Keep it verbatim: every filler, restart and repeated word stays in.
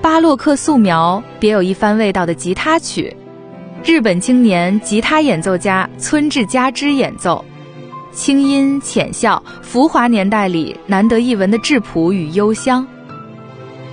巴洛克素描，别有一番味道的吉他曲，日本青年吉他演奏家村治佳之演奏，清音浅笑，浮华年代里难得一闻的质朴与幽香。